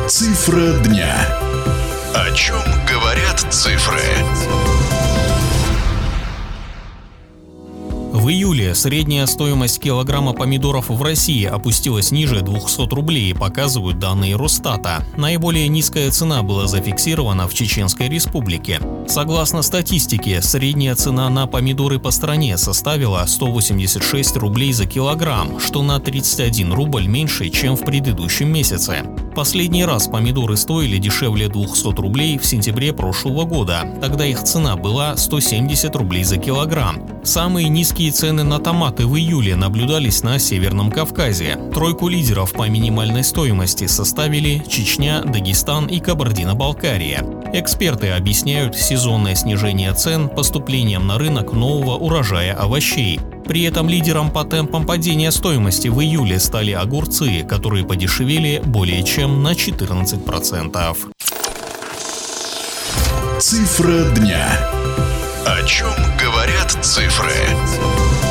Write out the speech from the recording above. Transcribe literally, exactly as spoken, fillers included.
Цифра дня. О чем говорят цифры? В июле средняя стоимость килограмма помидоров в России опустилась ниже двухсот рублей, показывают данные Росстата. Наиболее низкая цена была зафиксирована в Чеченской Республике. Согласно статистике, средняя цена на помидоры по стране составила сто восемьдесят шесть рублей за килограмм, что на тридцать один рубль меньше, чем в предыдущем месяце. Последний раз помидоры стоили дешевле двухсот рублей в сентябре прошлого года. Тогда их цена была сто семьдесят рублей за килограмм. Самые низкие цены на томаты в июле наблюдались на Северном Кавказе. Тройку лидеров по минимальной стоимости составили Чечня, Дагестан и Кабардино-Балкария. Эксперты объясняют сезонное снижение цен поступлением на рынок нового урожая овощей. При этом лидером по темпам падения стоимости в июле стали огурцы, которые подешевели более чем на четырнадцать процентов. Цифра дня. О чем говорят цифры?